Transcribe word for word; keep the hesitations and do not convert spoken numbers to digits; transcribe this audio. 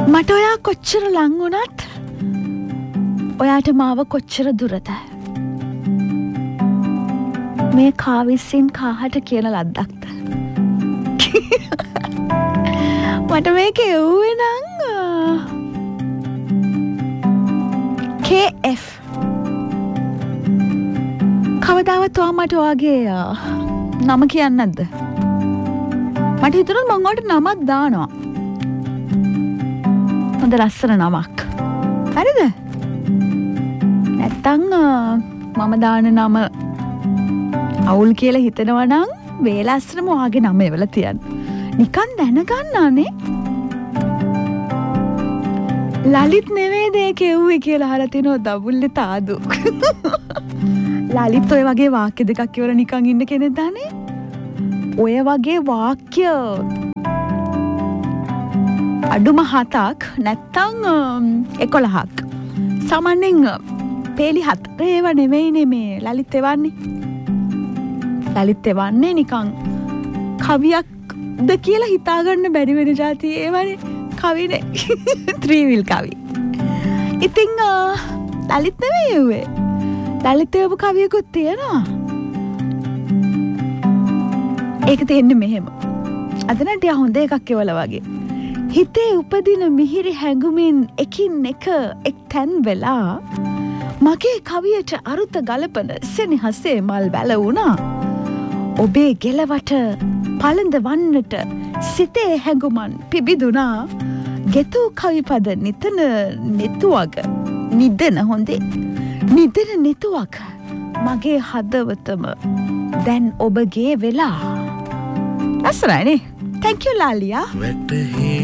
මට ඔයා කොච්චර ලං වුණත් ඔයාට මාව කොච්චර දුරද මේ කාවිසින් කාහට කියන ලද්දක්ද මට මේක එව්වේ නං කේ එෆ් කවදාවත් ඔයා මට ඔයාගේ නම කියන්න නැද්ද මට හිතුණා මං ඔයාට නමක් දානවා හොඳ ලස්සන නමක් හරිද නැත්තං මම දාන නම අවුල් කියලා හිතනවා නම් වේලස්සනම ඔයාගේ නම එවලා තියන්න නිකන් දැනගන්නානේ ලලිත් නෙවෙයි දෙය කෙව්වේ කියලා අහලා තිනෝ දබුල්ලේ තාදු ලලිත් ඔය වගේ වාක්‍ය දෙකක් කියවලා නිකන් ඉන්න කෙනෙක් දානේ ඔය වගේ වාක්‍ය අඩුම හතක් නැත්තං එකොළහක් සාමාන්‍යයෙන් පේලි හතර ඒවා නෙවෙයිනේ මේ ලලිත් එවන්නේ ලලිත් එවන්නේ නිකන් කවියක්ද කියලා හිතාගන්න බැරි වෙන જાති ඒවනේ කවිනේ ත්‍රිවිල් කවි ඉතින් ලලිත් නෙවෙයි එව්වේ ලලිත් එවපු කවියකුත් තියෙනවා ඒක තියෙන්නේ මෙහෙම අද නම් ටික හොඳ එකක් එවලා වගේ හිතේ උපදින මිහිරි හැඟුමින් එකින් එක එක් තැන් වෙලා මගේ කවියට අරුත ගලපන සෙනෙහසේ මල් වැල වුණා ඔබේ ගෙලවට පළඳ වන්නට සිතේ හැඟුමන් පිබිදුනා ගෙතූ කවිපද නිතන නෙතුවග නිදන හොඳේ නිදන නෙතුවක මගේ හදවතම දැන් ඔබගේ වෙලා අසරයිනේ thank you ලාලියා